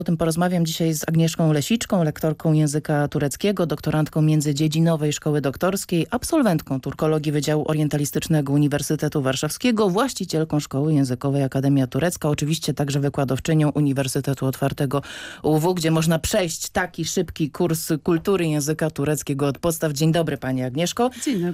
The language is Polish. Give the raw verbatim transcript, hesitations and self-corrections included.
O tym porozmawiam dzisiaj z Agnieszką Lesiczką, lektorką języka tureckiego, doktorantką Międzydziedzinowej Szkoły Doktorskiej, absolwentką turkologii Wydziału Orientalistycznego Uniwersytetu Warszawskiego, właścicielką Szkoły Językowej Akademia Turecka, oczywiście także wykładowczynią Uniwersytetu Otwartego U W, gdzie można przejść taki szybki kurs kultury języka tureckiego od podstaw. Dzień dobry pani Agnieszko. Dzień dobry.